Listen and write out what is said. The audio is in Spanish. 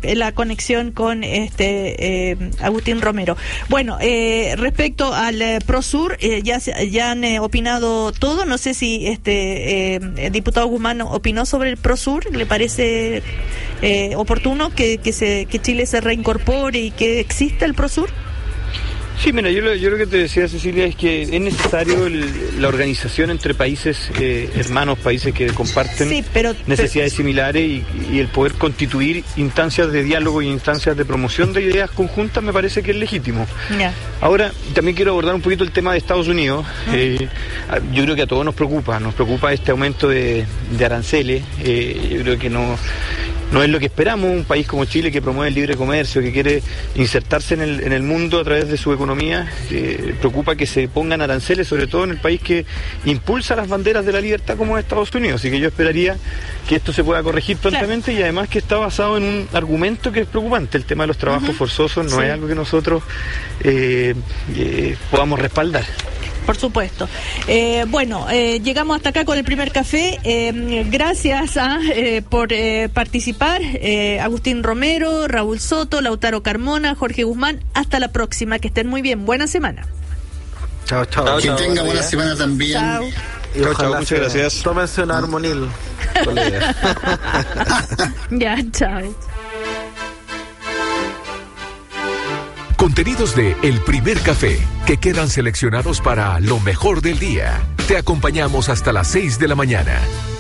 la conexión con Agustín Romero. Bueno, respecto al Prosur, ya han opinado todo. No sé si el diputado Guzmán opinó sobre el Prosur. ¿Le parece oportuno que Chile se reincorpore y que exista el Prosur? Sí, mira, yo lo que te decía, Cecilia, es que es necesario la organización entre países hermanos, países que comparten necesidades similares y el poder constituir instancias de diálogo y instancias de promoción de ideas conjuntas me parece que es legítimo. Yeah. Ahora, también quiero abordar un poquito el tema de Estados Unidos. Yo creo que a todos nos preocupa este aumento de aranceles. Yo creo que no es lo que esperamos. Un país como Chile, que promueve el libre comercio, que quiere insertarse en el mundo a través de su economía, preocupa que se pongan aranceles, sobre todo en el país que impulsa las banderas de la libertad como es Estados Unidos. Así que yo esperaría que esto se pueda corregir prontamente, y además que está basado en un argumento que es preocupante. El tema de los trabajos forzosos no es algo que nosotros podamos respaldar. Por supuesto. Llegamos hasta acá con el primer café. Gracias por participar. Agustín Romero, Raúl Soto, Lautaro Carmona, Jorge Guzmán. Hasta la próxima. Que estén muy bien. Buena semana. Chao. Que tenga buena semana también. Chao. Y ojalá muchas gracias. Tómense un armonil. Ya, chao. Contenidos de El Primer Café, que quedan seleccionados para lo mejor del día. Te acompañamos hasta las 6 de la mañana.